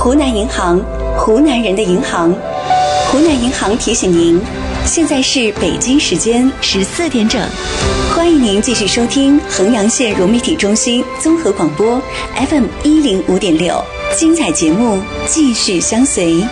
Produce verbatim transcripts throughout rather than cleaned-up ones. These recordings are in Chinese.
湖南银行，湖南人的银行。湖南银行提醒您，现在是北京时间十四点整，欢迎您继续收听衡阳县融媒体中心综合广播 F M 一零五点六，精彩节目继续相随。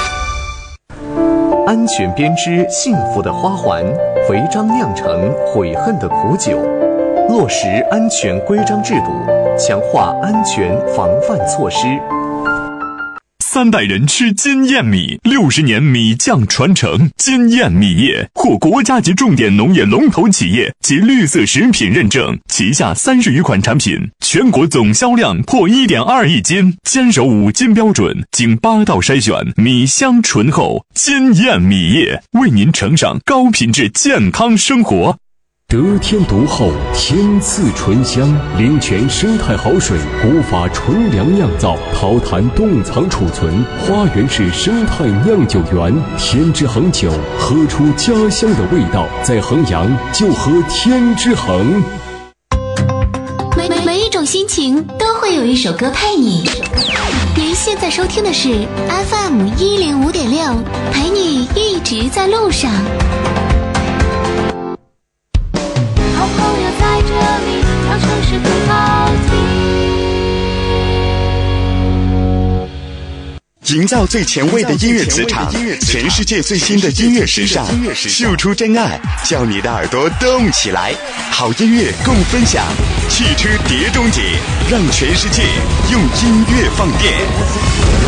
安全编织幸福的花环，违章酿成悔恨的苦酒。落实安全规章制度，强化安全防范措施。 三代人吃金燕米，六十年米酱传承。金燕米业获国家级重点农业龙头企业及绿色食品认证，旗下三十余款产品，全国总销量破 一点二亿斤，坚守五金标准，经八道筛选，米香醇厚。金燕米业为您呈上高品质健康生活。 得天独厚，天赐醇香，灵泉生态好水，古法纯粮酿造，桃坛冻藏储存，花园式生态酿酒园，天之恒酒，喝出家乡的味道，在衡阳就喝天之恒。 每每一种心情都会有一首歌配你。您现在收听的是 F M 一零五点六，陪你一直在路上。 好朋友在这里，让城市更好听。 营造最前卫的音乐磁场，全世界最新的音乐时尚，秀出真爱，叫你的耳朵动起来。好音乐共分享，汽车碟中谍，让全世界用音乐放电。